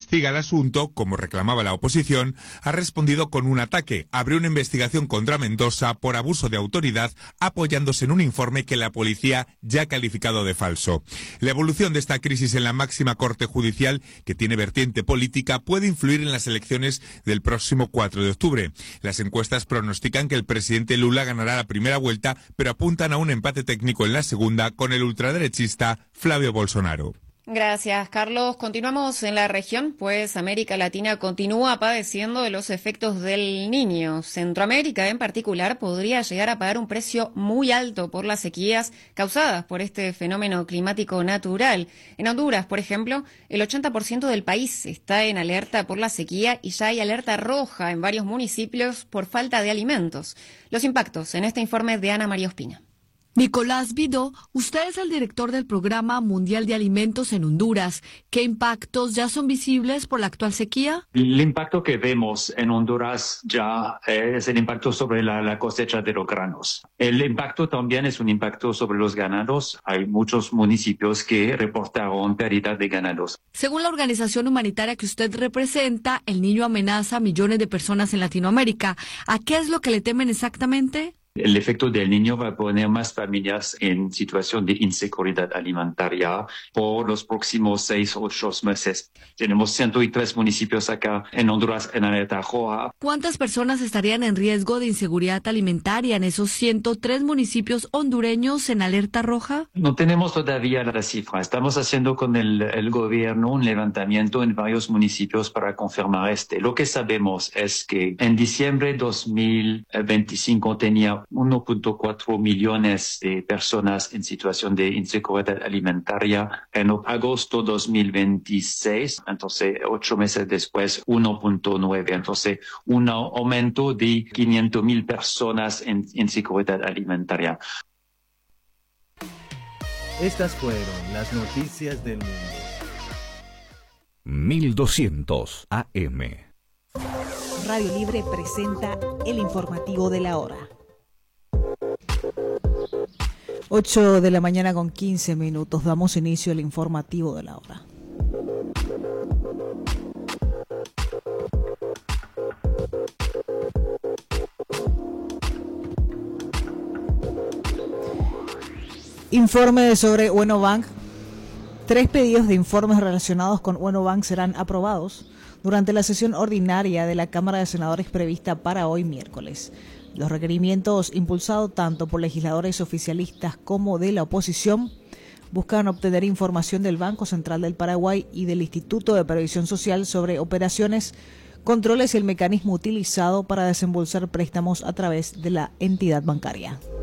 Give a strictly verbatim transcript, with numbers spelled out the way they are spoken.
investiga el asunto, como reclamaba la oposición, ha respondido con un ataque. Abrió una investigación contra Mendoza por abuso de autoridad, apoyándose en un informe que la policía ya ha calificado de falso. La evolución de esta crisis en la máxima corte judicial, que tiene vertiente política, puede influir en las elecciones del próximo cuatro de octubre. Las encuestas pronostican que el presidente Lula ganará la primera vuelta, pero apuntan a un empate técnico en la segunda con el ultraderechista Flavio Bolsonaro. Gracias, Carlos. Continuamos en la región, pues América Latina continúa padeciendo de los efectos del Niño. Centroamérica, en particular, podría llegar a pagar un precio muy alto por las sequías causadas por este fenómeno climático natural. En Honduras, por ejemplo, el ochenta por ciento del país está en alerta por la sequía y ya hay alerta roja en varios municipios por falta de alimentos. Los impactos en este informe de Ana María Ospina. Nicolás Vidó, usted es el director del Programa Mundial de Alimentos en Honduras. ¿Qué impactos ya son visibles por la actual sequía? El impacto que vemos en Honduras ya es el impacto sobre la, la cosecha de los granos. El impacto también es un impacto sobre los ganados. Hay muchos municipios que reportaron pérdida de ganados. Según la organización humanitaria que usted representa, el Niño amenaza a millones de personas en Latinoamérica. ¿A qué es lo que le temen exactamente? El efecto del Niño va a poner más familias en situación de inseguridad alimentaria por los próximos seis o ocho meses. Tenemos ciento tres municipios acá en Honduras en alerta roja. ¿Cuántas personas estarían en riesgo de inseguridad alimentaria en esos ciento tres municipios hondureños en alerta roja? No tenemos todavía la cifra. Estamos haciendo con el, el gobierno un levantamiento en varios municipios para confirmar este. Lo que sabemos es que en diciembre de dos mil veinticinco tenía uno punto cuatro millones de personas en situación de inseguridad alimentaria. En agosto de dos mil veintiséis, entonces ocho meses después, uno punto nueve. Entonces, un aumento de quinientas mil personas en inseguridad alimentaria. Estas fueron las noticias del mundo. mil doscientos A M. Radio Libre presenta el informativo de la hora. ocho de la mañana con quince minutos. Damos inicio al informativo de la hora. Informe sobre Ueno Bank. Tres pedidos de informes relacionados con Ueno Bank serán aprobados durante la sesión ordinaria de la Cámara de Senadores prevista para hoy miércoles. Los requerimientos impulsados tanto por legisladores oficialistas como de la oposición buscan obtener información del Banco Central del Paraguay y del Instituto de Previsión Social sobre operaciones, controles y el mecanismo utilizado para desembolsar préstamos a través de la entidad bancaria.